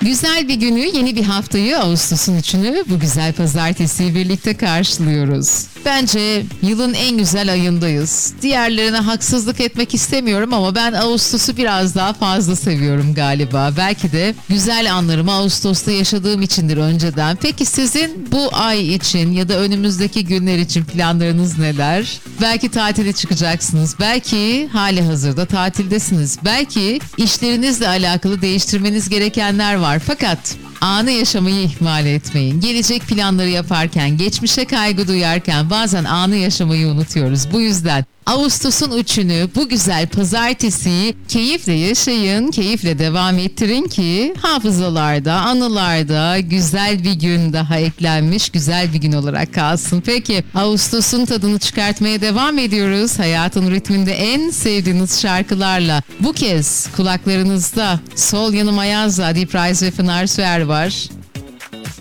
Güzel bir günü, yeni bir haftayı, Ağustos'un 3'ünü bu güzel pazartesiyi birlikte karşılıyoruz. Bence yılın en güzel ayındayız. Diğerlerine haksızlık etmek istemiyorum ama ben Ağustos'u biraz daha fazla seviyorum galiba. Belki de güzel anlarımı Ağustos'ta yaşadığım içindir önceden. Peki sizin bu ay için ya da önümüzdeki günler için planlarınız neler? Belki tatile çıkacaksınız. Belki hali hazırda tatildesiniz. Belki işlerinizle alakalı değiştirmeniz gerekenler var. Fakat anı yaşamayı ihmal etmeyin. Gelecek planları yaparken, geçmişe kaygı duyarken bazen anı yaşamayı unutuyoruz. Bu yüzden Ağustos'un 3'ünü, bu güzel pazartesiyi keyifle yaşayın, keyifle devam ettirin ki hafızalarda, anılarda güzel bir gün daha eklenmiş, güzel bir gün olarak kalsın. Peki, Ağustos'un tadını çıkartmaya devam ediyoruz. Hayatın ritminde en sevdiğiniz şarkılarla. Bu kez kulaklarınızda Sol Yanım Ayaz'la Deep Rise ve Pınar Süer var.